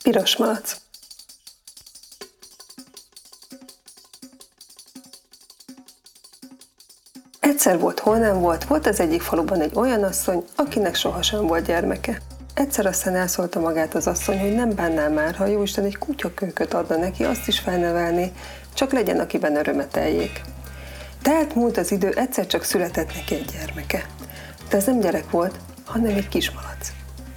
Piros malac. Egyszer volt, hol nem volt, volt az egyik faluban egy olyan asszony, akinek sohasem volt gyermeke. Egyszer aztán elszólta magát az asszony, hogy nem bánná már, ha jóisten egy kutyakölyköt adna neki, azt is felnevelné, csak legyen, akiben örömet teljék. Tehát múlt az idő, egyszer csak született neki egy gyermeke. De ez nem gyerek volt, hanem egy kismalac.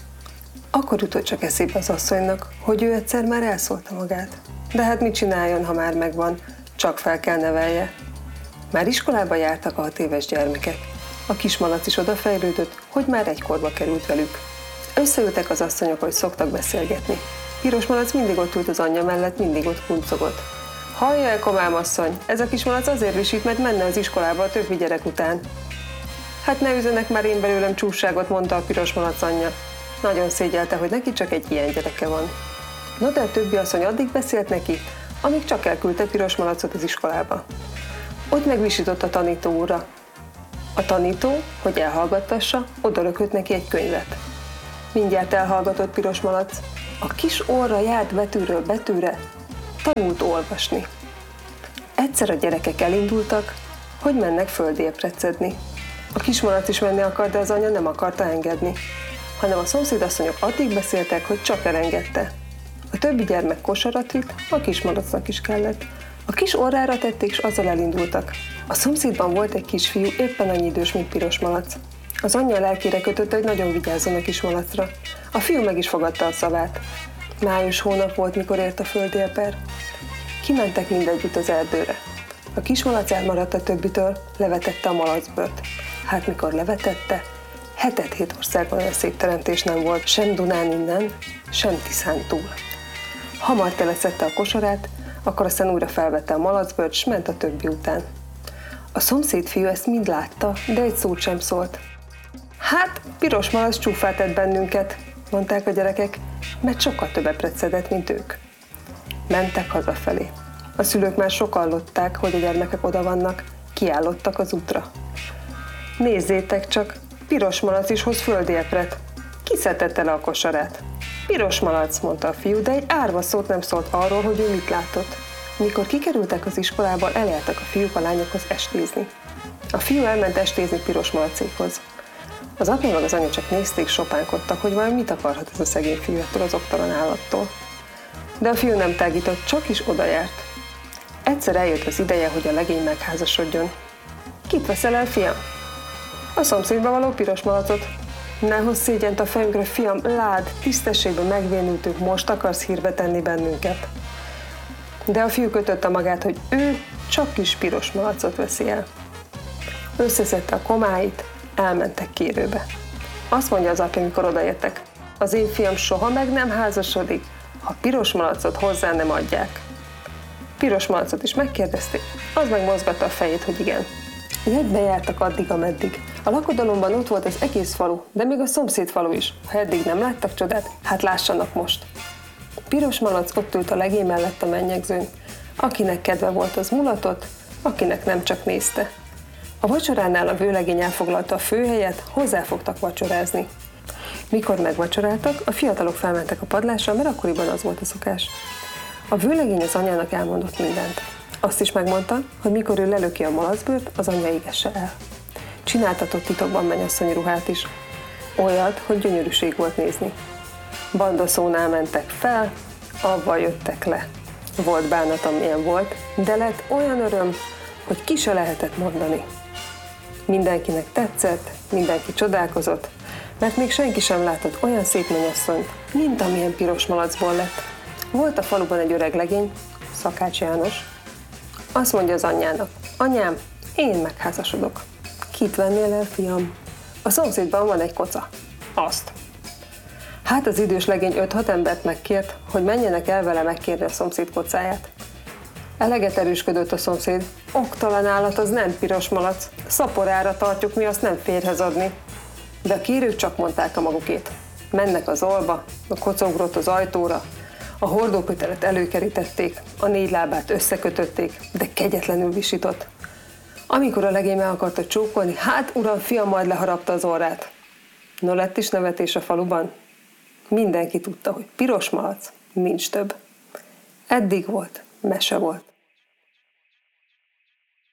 Akkor jutott csak eszébe az asszonynak, hogy ő egyszer már elszólta magát. De hát mit csináljon, ha már megvan, csak fel kell nevelje. Már iskolába jártak a 6 éves gyermekek. A kismalac is odafejlődött, hogy már egykorba került velük. Összeültek az asszonyok, hogy szoktak beszélgetni. Piros malac mindig ott ült az anyja mellett, mindig ott kuncogott. Hallja el, komám asszony, ez a kismalac azért visít, mert menne az iskolába a többi gyerek után. Hát ne üzenek már én belőlem csúfságot, mondta a piros malac anyja. Nagyon szégyelte, hogy neki csak egy ilyen gyereke van. No, de a többi asszony addig beszélt neki, amíg csak elküldte piros malacot az iskolába. Ott megvisított a tanító úrra. A tanító, hogy elhallgattassa, odalökött neki egy könyvet. Mindjárt elhallgatott piros malac. A kis orra járt betűről betűre, tanult olvasni. Egyszer a gyerekek elindultak, hogy mennek földébb recedni. A kismalac is menni akart, de az anya nem akarta engedni, hanem a szomszédasszonyok addig beszéltek, hogy csak elengedte. A többi gyermek kosarat vitt, a kismalacnak is kellett. A kis orrára tették, és azzal elindultak. A szomszédban volt egy kisfiú, éppen annyi idős, mint piros malac. Az anyja lelkére kötötte, hogy nagyon vigyázzon a kismalacra. A fiú meg is fogadta a szavát. Május hónap volt, mikor ért a földélper. Kimentek mindegyütt az erdőre. A kismalac elmaradt a többitől, levetette a malacbőrt. Hát mikor levetette, 7 országban olyan szép teremtés nem volt, sem Dunán innen, sem Tiszán túl. Hamar teleszedte a kosarát, akkor aztán újra felvette a malacbőrt, s ment a többi után. A szomszéd fiú ezt mind látta, de egy szót sem szólt. Hát, piros malac csúfát tett bennünket, mondták a gyerekek, mert sokkal többet recedett, mint ők. Mentek hazafelé. A szülők már sokallották, hogy a gyermekek oda vannak, kiállottak az útra. Nézzétek csak, piros malac is hoz földélpret. Ki szedte le a kosarát? Piros malac, mondta a fiú, de egy árva szót nem szólt arról, hogy ő mit látott. Mikor kikerültek az iskolából, eljártak a fiúk a lányokhoz estézni. A fiú elment estézni piros malacékhoz. Az apja meg az anya csak nézték, sopánkodtak, hogy vajon mit akarhat ez a szegény fiú ettől az oktalan állattól. De a fiú nem tágított, csak is odajárt. Egyszer eljött az ideje, hogy a legény megházasodjon. Kit veszel el, fiam? A szomszédba való piros malacot. Ne hozz szégyent a fejünkre, fiam, lád, tisztességben megvénültünk, most akarsz hírbe tenni bennünket. De a fiú kötötte magát, hogy ő csak kis piros malacot veszi el. Összeszedte a komáit, elmentek kérőbe. Azt mondja az apja, mikor odaértek. Az én fiam soha meg nem házasodik, ha piros malacot hozzá nem adják. Piros malacot is megkérdezték, az megmozgatta a fejét, hogy igen. Így bejártak addig, ameddig. A lakodalomban ott volt az egész falu, de még a szomszéd falu is. Ha eddig nem láttak csodát, hát lássanak most. Piros malac ott ült a legény mellett a mennyegzőn. Akinek kedve volt, az mulatott, akinek nem, csak nézte. A vacsoránál a vőlegény elfoglalta a főhelyet, hozzáfogtak vacsorázni. Mikor megvacsoráltak, a fiatalok felmentek a padlásra, mert akkoriban az volt a szokás. A vőlegény az anyának elmondott mindent. Azt is megmondta, hogy mikor ő lelöki a malacbőrt, az anyja égesse el. Csináltatott titokban mennyasszonyi ruhát is. Olyat, hogy gyönyörűség volt nézni. Bandaszónál mentek fel, avval jöttek le. Volt bánat, amilyen volt, de lett olyan öröm, hogy ki se lehetett mondani. Mindenkinek tetszett, mindenki csodálkozott, mert még senki sem látott olyan szép mennyasszonyt, mint amilyen piros malacból lett. Volt a faluban egy öreg legény, Szakács János. Azt mondja az anyjának, anyám, én megházasodok. Kit vennél el, fiam? A szomszédban van egy koca. Azt. Hát az idős legény 5-6 embert megkért, hogy menjenek el vele megkérni a szomszéd kocáját. Eleget erősködött a szomszéd. Oktalan állat, az nem piros malac. Szaporára tartjuk, mi azt nem férhez adni. De a kérők csak mondták a magukét. Mennek az olba, a koca ugrott az ajtóra, a hordókötelet előkerítették, a 4 lábát összekötötték, de kegyetlenül visított. Amikor a legény meg akarta csókolni, hát uram, fiam, majd leharapta az orrát. No, lett is nevetés a faluban. Mindenki tudta, hogy piros malac nincs több. Eddig volt, mese volt.